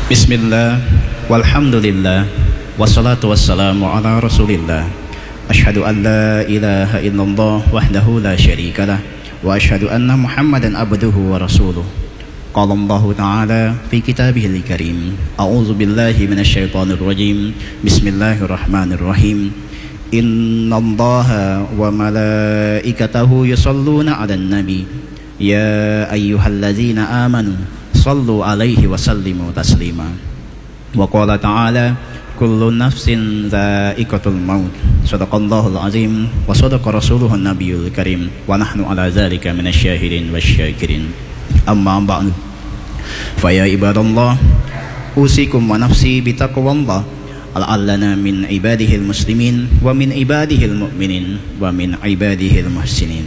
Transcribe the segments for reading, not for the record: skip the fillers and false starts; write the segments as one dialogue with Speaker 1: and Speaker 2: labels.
Speaker 1: Bismillah, walhamdulillah, wassalatu wassalamu ala rasulillah. Ashhadu an la ilaha illallah wahdahu la syarika lah, wa ashhadu anna muhammadan abduhu wa rasuluh. Qala Allah ta'ala fi kitabihil karim, a'udzu billahi minasyaitonir rajim. Bismillahirrahmanirrahim. Innallaha wa malaikatahu yusholluna 'alan nabi. Ya ayyuhalladzina amanu sallu alaihi wa sallimu taslima. Wa qala ta'ala kullu nafsin dha'iqatul maut. Shadaqallahul azim wa shadaqa rasuluhun nabiyul karim wa nahnu ala dzalika minasyahidin wasyakirin. Amma ba'du. Fa ya ibadallah, usikum wa nafsi bitaqwallah la'allana min ibadihil muslimin wa min ibadihil mu'minin wa min ibadihil muhsinin.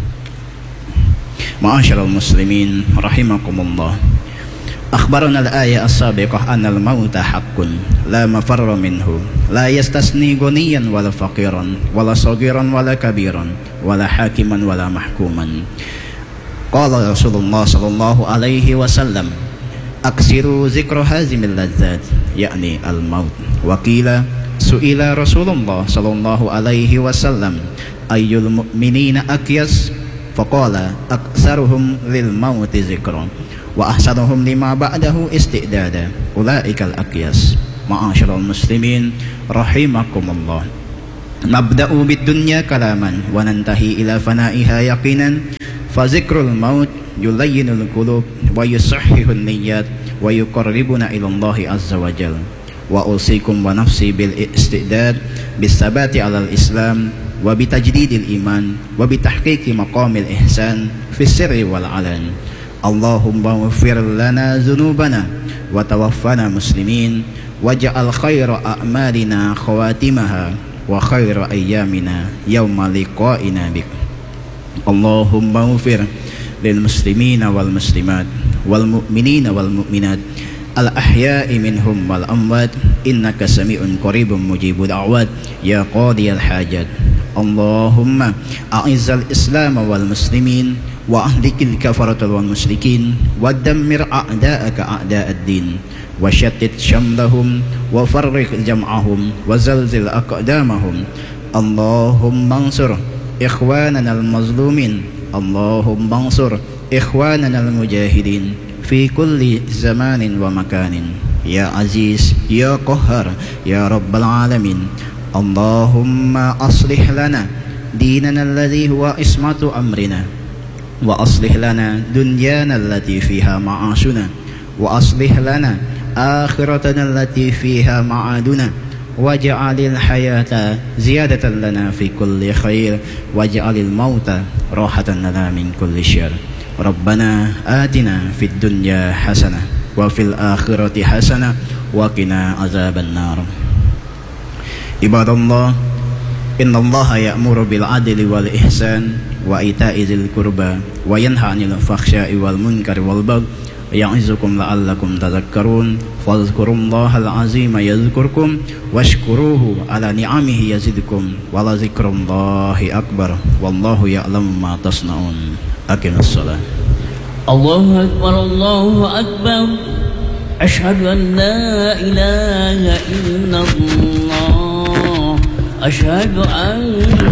Speaker 1: Ma'asyiral muslimin rahimakumullah. أخبرنا الآية السابقة أن الموت حق لا مفر منه لا يستثني غنيا ولا فقيرا ولا صغيرا ولا كبيرا ولا حاكما ولا محكوما. قال رسول الله صلى الله عليه وسلم أكثروا ذكر هازم اللذات يعني الموت. وقيل سئل رسول الله صلى الله عليه وسلم أي المؤمنين أكيس فقال أكثرهم للموت ذكرا وأحسنهم لما بعده استعدادا أولئك الأكياس. معاشر المسلمين رحمكم الله. نبدأ بالدنيا كلاما وننتهي إلى فنائها يقينا. فذكر الموت يلين القلوب ويصحح النيات ويقربنا إلى الله عز وجل. وأوصيكم ونفسي بالاستعداد بالثبات على الإسلام وبتجديد الإيمان وبتحقيق مقام الإحسان في السر والعلن. اللهم اغفر لنا ذنوبنا وتوفنا مسلمين واجعل خير أعمالنا خواتمها وخير أيامنا يوم لقائنا بك. اللهم اغفر للمسلمين والمسلمات والمؤمنين والمؤمنات الأحياء منهم والأموات إنك سميع قريب مجيب الدعوات يا قاضي الحاجات. اللهم أعز الإسلام والمسلمين وأهلك الكفرة والمشركين ودمر أعداءك أعداء الدين وشتت شملهم وفرق جمعهم وزلزل أقدامهم. اللهم انصر إخواننا المظلومين. اللهم انصر إخواننا المجاهدين في كل زمان ومكان يا عزيز يا قهار يا رب العالمين. اللهم أصلح لنا ديننا الذي هو عصمة أمرنا وأصلح لنا دنيانا التي فيها معاشنا وأصلح لنا آخرتنا التي فيها معادنا واجعل الحياة زيادة لنا في كل خير واجعل الموت راحة لنا من كل شر. ربنا آتنا في الدنيا حسنة وفي الآخرة حسنة وقنا عذاب النار. عباد الله، إن الله يأمر بالعدل والإحسان وإيتاء ذي القربى وينهى عن الفحشاء والمنكر والبغي يعظكم لعلكم تذكرون. فاذكروا الله العظيم يذكركم واشكروه على نعمه يزدكم ولذكر الله أكبر والله يعلم ما تصنعون. أقم الصلاة.
Speaker 2: الله أكبر الله أكبر. أشهد أن لا إله إلا الله. أشهد أن